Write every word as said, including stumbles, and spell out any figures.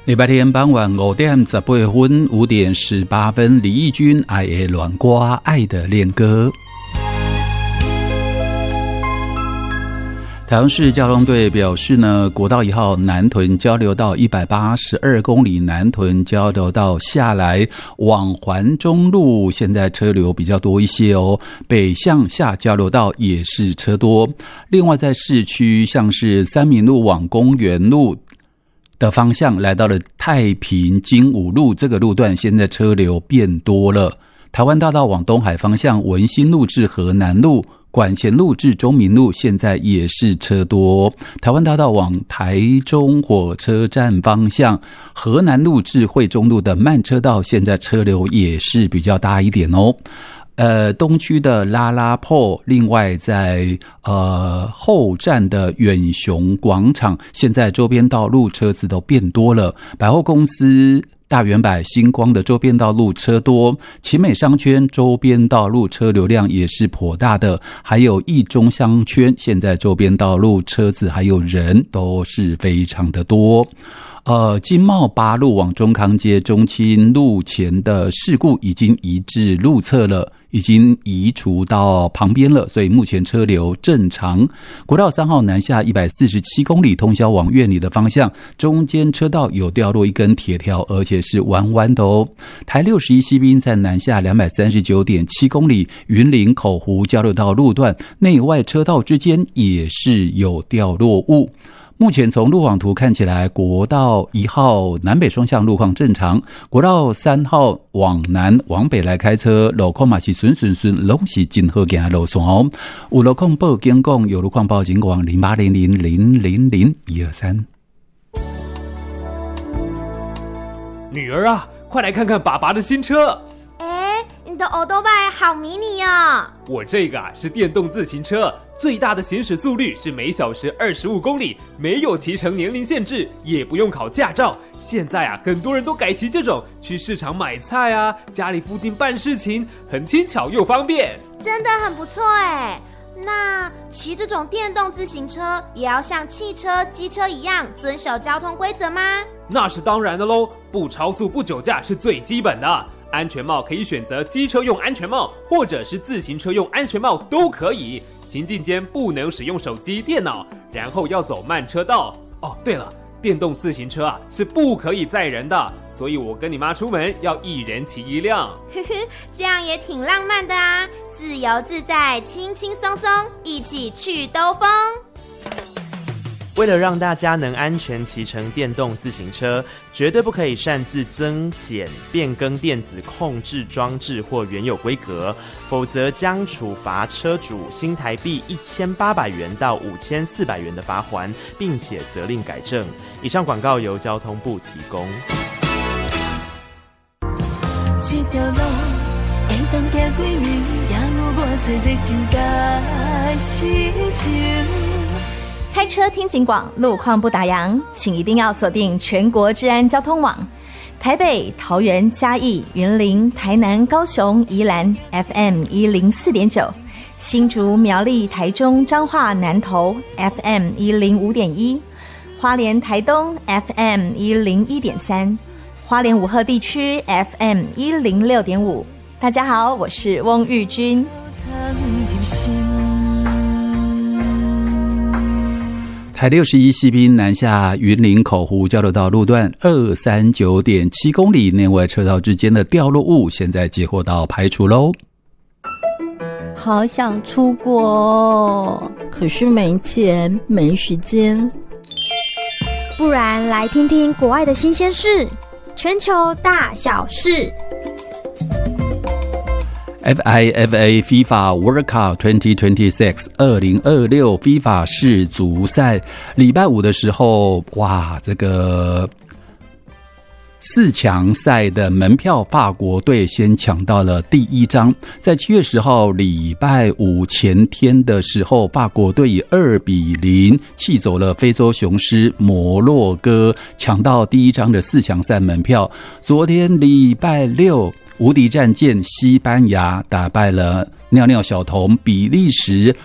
礼拜天傍晚五点十八分，五点十八分，李翊君爱的软瓜，爱的恋歌。台中市交通队表示呢，国道一号南屯交流道一百八十二公里南屯交流道下来往环中路，现在车流比较多一些哦。北向下交流道也是车多。另外在市区，像是三民路往公园路的方向来到了太平精武路这个路段，现在车流变多了。台湾大道往东海方向，文心路至河南路、管前路至中民路现在也是车多。台湾大道往台中火车站方向，河南路至惠中路的慢车道现在车流也是比较大一点哦。呃，东区的拉拉破，另外在呃后站的远雄广场，现在周边道路车子都变多了。百货公司大圆柏、星光的周边道路车多，奇美商圈周边道路车流量也是颇大的，还有一中商圈，现在周边道路车子还有人都是非常的多。呃，金茂八路往中康街中清路前的事故已经移至路侧了，已经移除到旁边了，所以目前车流正常。国道三号南下一百四十七公里通霄往苑里的方向，中间车道有掉落一根铁条，而且是弯弯的哦。台六十一西滨在南下两百三十九点七公里，云林口湖交流道路段内外车道之间也是有掉落物。目前从路网图看起来，国道一号南北双向路况正常，国道三号往南往北来开车，路况嘛是顺顺顺，拢是真好行的路线哦。有路况报警讲，有路况报警广零八零零零零零一二三。 女儿啊，快来看看爸爸的新车！ 哎，你的欧多拜好迷你哦！ 我这个啊是电动自行车。最大的行驶速率是每小时二十五公里，没有骑乘年龄限制，也不用考驾照。现在啊，很多人都改骑这种，去市场买菜啊，家里附近办事情，很轻巧又方便， 真的很不错哎。那骑这种电动自行车也要像汽车、机车一样遵守交通规则吗？ 那是当然的喽，不超速、不酒驾是最基本的。安全帽可以选择机车用安全帽，或者是自行车用安全帽都可以。行进间不能使用手机、电脑，然后要走慢车道。哦，对了，电动自行车啊是不可以载人的，所以我跟你妈出门要一人骑一辆。 呵呵，这样也挺浪漫的啊，自由自在，轻轻松松，一起去兜风。 为了让大家能安全骑乘电动自行车，绝对不可以擅自增减、变更电子控制装置或原有规格，否则将处罚车主新台币一千八百元到五千四百元的罚锾，并且责令改正。以上广告由交通部提供。 这条路会当行几年，也有我最最情感痴情。 开车听警广，路况不打烊，请一定要锁定全国治安交通网。台北、桃园、嘉义、云林、台南、高雄、宜兰 F M 一零四点九，新竹、苗栗、台中、彰化、南投 F M 一零五点一，花莲、台东 F M 一零一点三，花莲武鹤地区 F M 一零六点五。大家好，我是翁玉君。 台六十一西滨南下云林口湖交流道路段二三九点七公里内外车道之间的掉落物，现在接获到排除喽。 好想出国哦，可是没钱没时间。 不然来听听国外的新鲜事，全球大小事。 F I F A FIFA World Cup 二零二六二零二六 FIFA 世足赛，礼拜五的时候，哇，这个四强赛的门票，法国队先抢到了第一张。在七月十号礼拜五前天的时候，法国队以二比零气走了非洲雄狮摩洛哥，抢到第一张的四强赛门票。昨天礼拜六，无敌战舰西班牙打败了尿尿小童比利时